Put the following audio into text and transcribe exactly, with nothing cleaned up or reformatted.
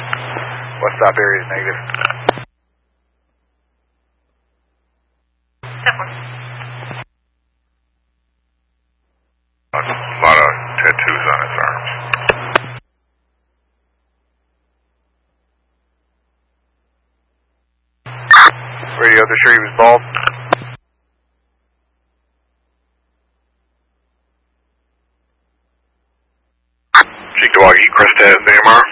West stop area is negative. A lot of tattoos on his arms. Radio, they're sure he was bald. Cheektowaga, Crest has A M R.